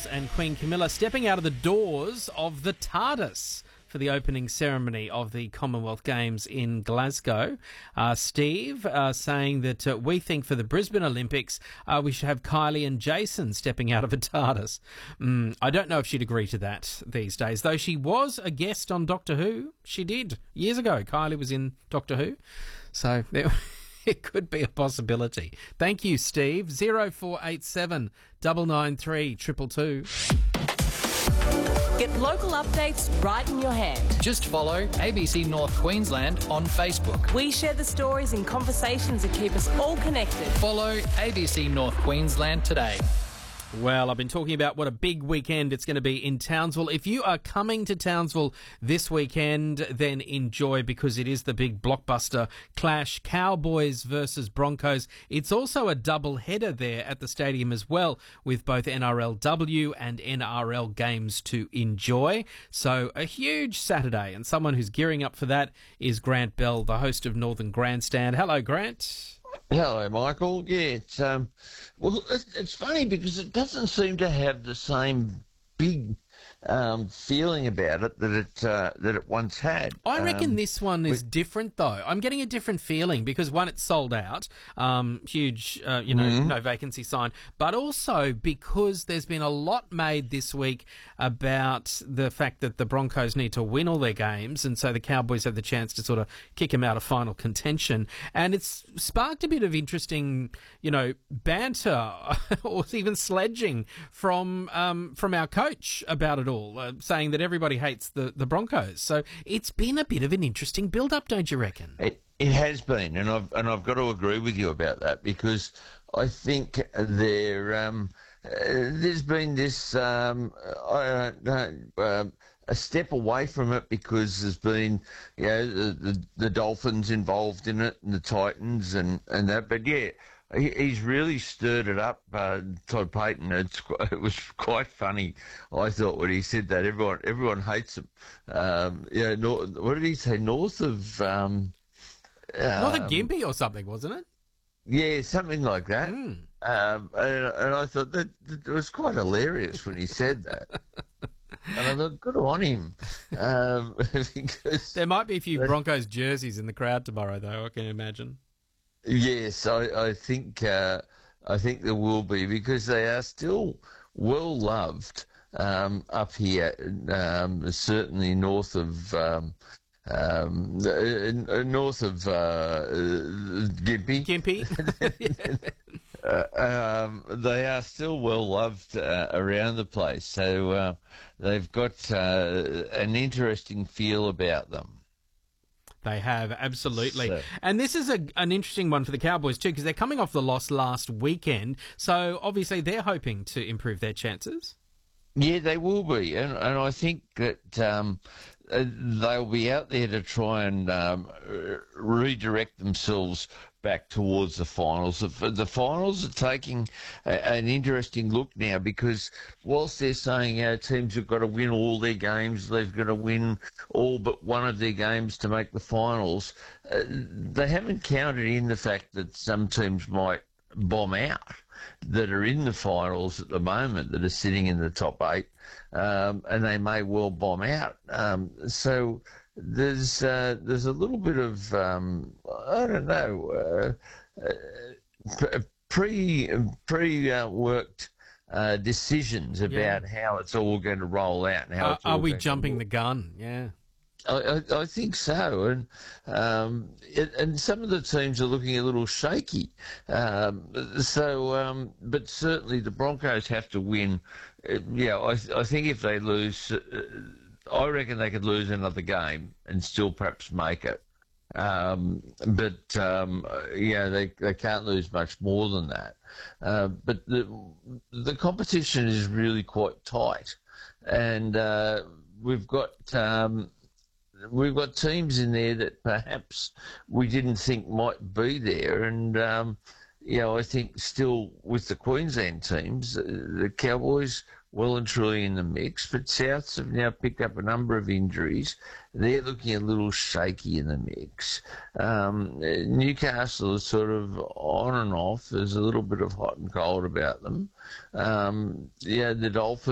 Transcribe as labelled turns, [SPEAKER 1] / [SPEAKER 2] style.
[SPEAKER 1] and Queen Camilla stepping out of the doors of the TARDIS for the opening ceremony of the Commonwealth Games in Glasgow. Steve saying that we think for the Brisbane Olympics we should have Kylie and Jason stepping out of a TARDIS. I don't know if she'd agree to that these days, though she was a guest on Doctor Who. She did, years ago. Kylie was in Doctor Who. So it could be a possibility. Thank you, Steve. 0487 993 222.
[SPEAKER 2] Get local updates right in your hand.
[SPEAKER 3] Just follow ABC North Queensland on Facebook.
[SPEAKER 2] We share the stories and conversations that keep us all connected.
[SPEAKER 3] Follow ABC North Queensland today.
[SPEAKER 1] Well, I've been talking about what a big weekend it's going to be in Townsville. If you are coming to Townsville this weekend, then enjoy, because it is the big blockbuster clash, Cowboys versus Broncos. It's also a double header there at the stadium as well, with both NRLW and NRL games to enjoy. So a huge Saturday, and someone who's gearing up for that is Grant Bell, the host of Northern Grandstand. Hello, Grant.
[SPEAKER 4] Hello, Michael. Yeah, it's funny because it doesn't seem to have the same big feeling about it that it once had.
[SPEAKER 1] I reckon this one is different, though. I'm getting a different feeling because, one, it's sold out, huge, no vacancy sign, but also because there's been a lot made this week about the fact that the Broncos need to win all their games, and so the Cowboys have the chance to sort of kick them out of final contention. And it's sparked a bit of interesting, banter or even sledging from our coach about it all, saying that everybody hates the Broncos. So it's been a bit of an interesting build-up, don't you reckon?
[SPEAKER 4] It has been, and I've got to agree with you about that, because I think there's been this a step away from it, because there's been the Dolphins involved in it and the Titans and that. But yeah, he's really stirred it up, Todd Payten. It was quite funny, I thought, when he said that. Everyone hates him. What did he say? North of
[SPEAKER 1] Gympie or something, wasn't it?
[SPEAKER 4] Yeah, something like that. And I thought that it was quite hilarious when he said that. And I thought, good on him. Because
[SPEAKER 1] there might be a few Broncos jerseys in the crowd tomorrow, though, I can imagine.
[SPEAKER 4] Yes, I think there will be, because they are still well loved up here, certainly north of
[SPEAKER 1] Gympie.
[SPEAKER 4] They are still well loved around the place, so they've got an interesting feel about them.
[SPEAKER 1] They have, absolutely.
[SPEAKER 4] So.
[SPEAKER 1] And this is an interesting one for the Cowboys too, because they're coming off the loss last weekend. So obviously they're hoping to improve their chances.
[SPEAKER 4] Yeah, they will be. And I think that they'll be out there to try and redirect themselves back towards the finals. The finals are taking an interesting look now, because whilst they're saying our teams have got to win all their games, they've got to win all but one of their games to make the finals, they haven't counted in the fact that some teams might bomb out that are in the finals at the moment, that are sitting in the top 8, and they may well bomb out. So there's a little bit of I don't know, pre-worked decisions about how it's all going to roll out and how it's all
[SPEAKER 1] are we
[SPEAKER 4] going
[SPEAKER 1] jumping
[SPEAKER 4] to
[SPEAKER 1] the gun? Yeah.
[SPEAKER 4] I think so, and some of the teams are looking a little shaky. But certainly the Broncos have to win. I think if they lose, I reckon they could lose another game and still perhaps make it. They can't lose much more than that. But the competition is really quite tight, and we've got teams in there that perhaps we didn't think might be there, and I think still with the Queensland teams, the Cowboys well and truly in the mix, but Souths have now picked up a number of injuries. They're looking a little shaky in the mix. Newcastle is sort of on and off. There's a little bit of hot and cold about them. The Dolphins